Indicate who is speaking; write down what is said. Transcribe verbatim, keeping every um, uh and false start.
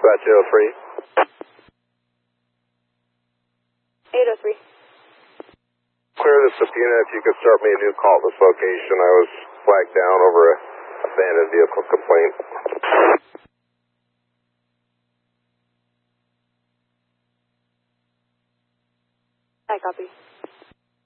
Speaker 1: Dispatch eight oh three.
Speaker 2: eight oh three.
Speaker 1: Clear the subpoena. If you could start me a new call at this location. I was flagged down over a abandoned vehicle complaint.
Speaker 2: I copy.